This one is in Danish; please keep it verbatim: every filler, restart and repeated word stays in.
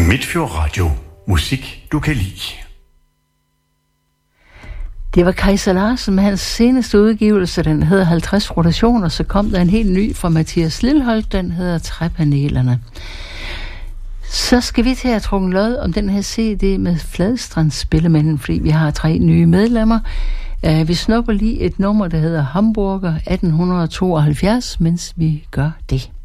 Midtfjord Radio. Musik, du kan lide. Det var Kaiser Larsen med hans seneste udgivelse, den hedder halvtreds rotationer, så kom der en helt ny fra Mathias Lilholt, den hedder Træpanelerne. Så skal vi til at trukke lod om den her C D med Fladstrandsspillemanden, fordi vi har tre nye medlemmer. Vi snupper lige et nummer, der hedder Hamburger atten tooghalvfjerds, mens vi gør det.